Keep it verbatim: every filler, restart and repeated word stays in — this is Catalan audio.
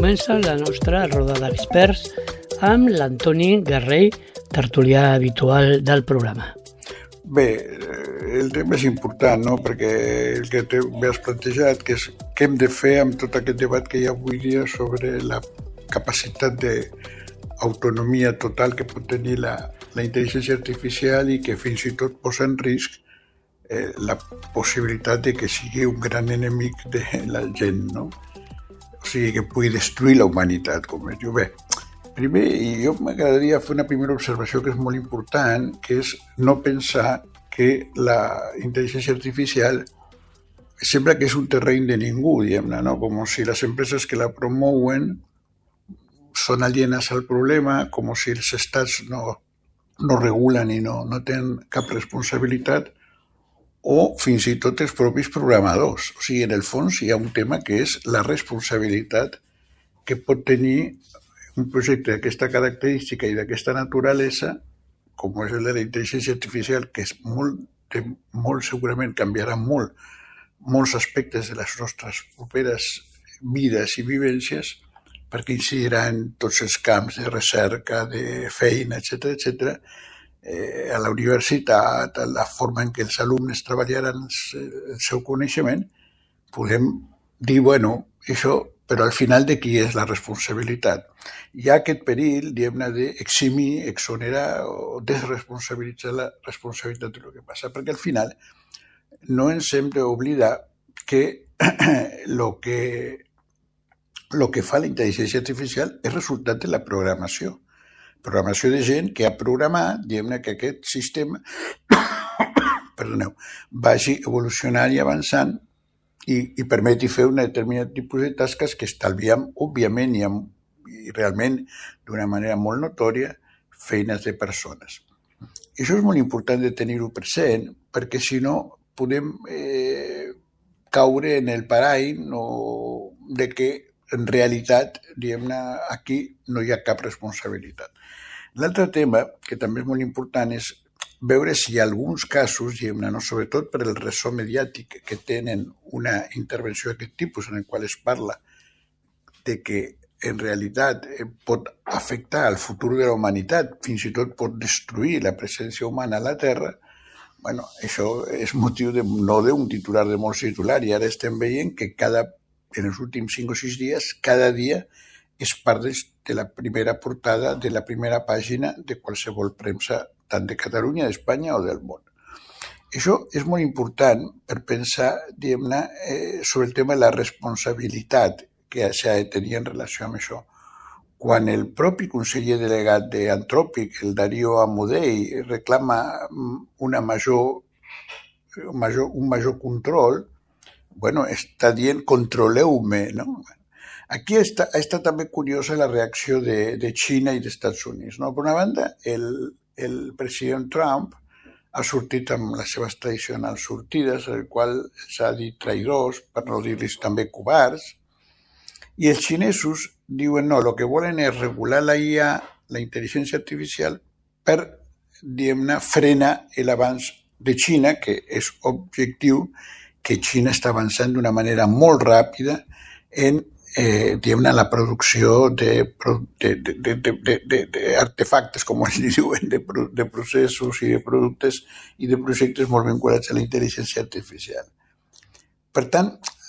comença la nostra roda d'experts amb l'Antoni Guerrell, tertulià habitual del programa. Bé, el tema és important, no? Perquè el que t'has plantejat, que és què hem de fer amb tot aquest debat que hi ha avui dia sobre la capacitat d'autonomia total que pot tenir la, la intel·ligència artificial i que fins i tot posa en risc eh, la possibilitat de que sigui un gran enemic de la gent, no? O sigui, que pugui destruir la humanitat, com es diu. Bé, primer, jo m'agradaria fer una primera observació que és molt important, que és no pensar que la intel·ligència artificial sembla que és un terreny de ningú, diguem-ne, no? Com si les empreses que la promouen són alienes al problema, com si els estats no, no regulen i no, no tenen cap responsabilitat, o fins i tot els propis programadors. O sigui, en el fons hi ha un tema que és la responsabilitat que pot tenir un projecte d'aquesta característica i d'aquesta naturalesa, com és el de la intel·ligència artificial, que és molt, molt segurament canviarà molt, molts aspectes de les nostres properes vides i vivències, perquè incidirà en tots els camps de recerca, de feina, etcètera, etcètera, eh, a la universitat, a la forma en què els alumnes treballaran el seu coneixement, podem dir, bueno, això, però al final de qui és la responsabilitat. Hi ha aquest perill, diguem-ne, d'eximir, exonerar o desresponsabilitzar la responsabilitat del que passa, perquè al final no ens hem d'oblidar que lo que lo que fa la intel·ligència artificial és resultat de la programació. Programació de gent que ha programat, diguem-ne, que aquest sistema perdoneu, vagi evolucionant i avançant i, i permeti fer un determinat tipus de tasques que estalviem, òbviament, i, amb, i realment d'una manera molt notòria, feines de persones. I això és molt important de tenir-ho present, perquè si no podem eh, caure en el parany no, de que en realitat, diguem-ne, aquí no hi ha cap responsabilitat. L'altre tema, que també és molt important, és veure si hi ha alguns casos, diguem-ne, no, sobretot per el ressò mediàtic que tenen una intervenció d'aquest tipus, en el qual es parla de que en realitat pot afectar el futur de la humanitat, fins i tot pot destruir la presència humana a la Terra. Bueno, això és motiu de, no d'un titular, de molts titulars, i ara estem veient que cada en els últims cinc o sis dies, cada dia és part de la primera portada, de la primera pàgina de qualsevol premsa, tant de Catalunya, d'Espanya o del món. Això és molt important per pensar, diguem-ne, eh, sobre el tema de la responsabilitat que s'ha de tenir en relació amb això. Quan el propi conseller delegat d'Anthropic, el Dario Amodei, reclama una major, un major, un major control, bueno, està dient controleu-me, no? Aquí està, està també curiosa la reacció de, de Xina i dels Estats Units, no? Per una banda, el, el president Trump ha sortit amb les seves tradicionals sortides, el qual s'ha dit traïdors, per no dir-los també covards, i els xinesos diuen no, el que volen és regular la I A, la intel·ligència artificial, per, diguem-ne, frenar l'avanç de Xina, que és objectiu, que Xina està avançant d'una manera molt ràpida en, eh, diguem-ne, la producció d'artefactes, com es diuen, de, de processos i de productes i de projectes molt vinculats a la intel·ligència artificial. Per tant,